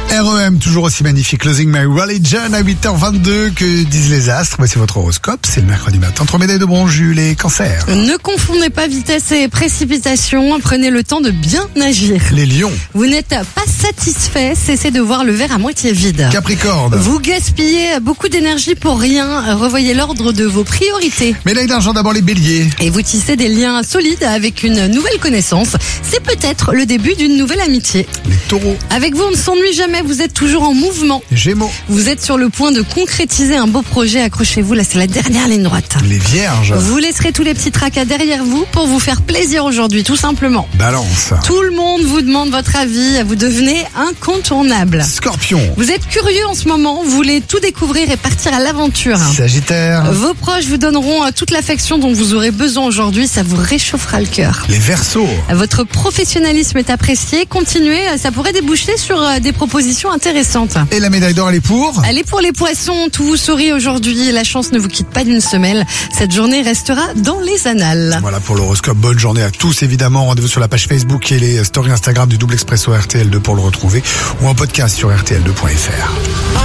REM, toujours aussi magnifique. Closing My Religion à 8h22. Que disent les astres? C'est votre horoscope. C'est le mercredi matin. 3 médailles de bronze, Jules et Cancer. Ne confondez pas vitesse et précipitation. Prenez le temps de bien agir. Les lions. Vous n'êtes pas satisfait. Cessez de voir le verre à moitié vide. Capricorne. Vous gaspillez beaucoup d'énergie pour rien. Revoyez l'ordre de vos priorités. Médaille d'argent, d'abord les béliers. Et vous tissez des liens solides avec une nouvelle connaissance. C'est peut-être le début d'une nouvelle amitié. Les taureaux. Avec vous, on ne s'ennuie jamais. Vous êtes toujours en mouvement. Gémeaux. Vous êtes sur le point de concrétiser un beau projet. Accrochez-vous, là c'est la dernière ligne droite. Les vierges. Vous laisserez tous les petits tracas derrière vous pour vous faire plaisir aujourd'hui, tout simplement. Balance. Tout le monde vous demande votre avis. Vous devenez incontournable. Scorpion. Vous êtes curieux en ce moment. Vous voulez tout découvrir et partir à l'aventure. Sagittaire. Vos proches vous donneront toute l'affection dont vous aurez besoin aujourd'hui. Ça vous réchauffera le cœur. Les verseaux. Votre professionnalisme est apprécié. Continuez, ça pourrait déboucher sur des propositions intéressantes. Et la médaille d'or, elle est pour? Allez, pour les poissons, tout vous sourit aujourd'hui. La chance ne vous quitte pas d'une semelle. Cette journée restera dans les annales. Voilà pour l'horoscope. Bonne journée à tous, évidemment. Rendez-vous sur la page Facebook et les stories Instagram du Double Expresso RTL2 pour le retrouver, ou en podcast sur rtl2.fr.